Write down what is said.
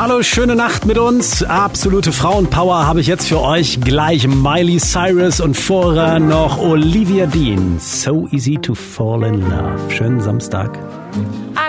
Hallo, schöne Nacht mit uns. Absolute Frauenpower habe ich jetzt für euch. Gleich Miley Cyrus und vorher noch Olivia Dean. So easy to fall in love. Schönen Samstag. I